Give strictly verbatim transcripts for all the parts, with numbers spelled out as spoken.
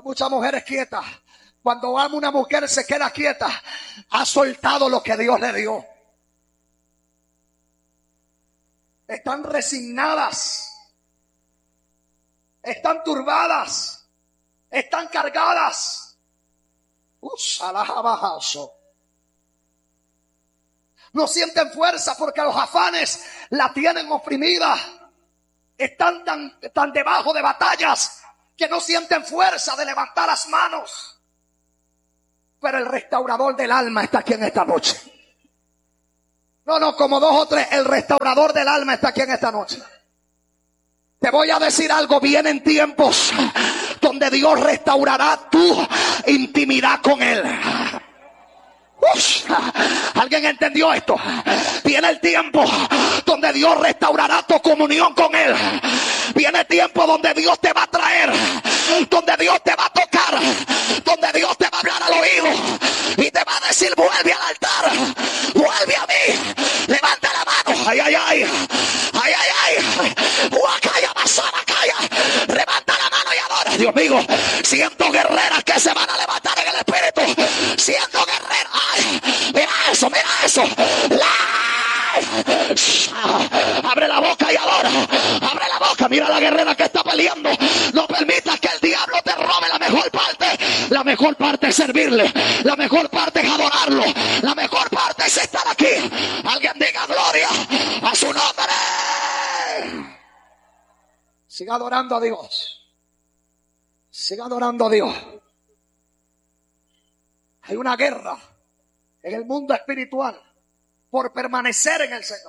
muchas mujeres quietas. Cuando ama una mujer se queda quieta, ha soltado lo que Dios le dio. Están resignadas, están turbadas, están cargadas. No sienten fuerza porque los afanes la tienen oprimida. Están tan, tan debajo de batallas que no sienten fuerza de levantar las manos. Pero el restaurador del alma está aquí en esta noche. No, no, como dos o tres, el restaurador del alma está aquí en esta noche. Te voy a decir algo, vienen tiempos donde Dios restaurará tu intimidad con Él. Uf, ¿alguien entendió esto? Viene el tiempo donde Dios restaurará tu comunión con Él. Viene tiempo donde Dios te va a traer, donde Dios te va a tocar, donde Dios te va a hablar al oído y te va a decir: vuelve al altar, vuelve a mí, levanta la mano. Ay, ay, ay, ay, ay, ay, Huacaya, basara, calla, levanta la mano y adora. Dios mío, siento guerreras que se van a levantar en el espíritu, siento guerreras. Ay, mira eso, mira eso. La... Abre la boca y adora. Abre la boca. Mira la guerrera que está peleando. No permitas que el diablo te robe la mejor parte. La mejor parte es servirle. La mejor parte es adorarlo. La mejor parte es estar aquí. Alguien diga gloria a su nombre. Siga adorando a Dios. Siga adorando a Dios. Hay una guerra en el mundo espiritual por permanecer en el Señor.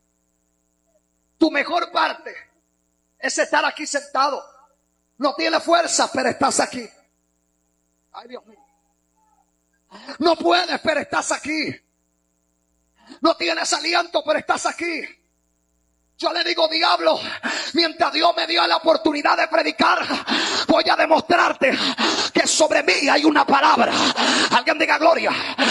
Tu mejor parte es estar aquí sentado. No tienes fuerza, pero estás aquí. Ay, Dios mío. No puedes, pero estás aquí. No tienes aliento, pero estás aquí. Yo le digo: diablo, mientras Dios me dio la oportunidad de predicar, voy a demostrarte que sobre mí hay una palabra. Alguien diga gloria.